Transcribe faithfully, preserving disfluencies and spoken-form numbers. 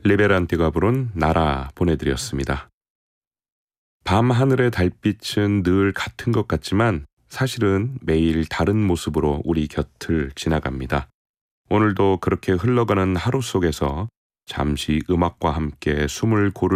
리베란테가 부른 나라 보내드렸습니다. 밤하늘의 달빛은 늘 같은 것 같지만 사실은 매일 다른 모습으로 우리 곁을 지나갑니다. 오늘도 그렇게 흘러가는 하루 속에서 잠시 음악과 함께 숨을 고르는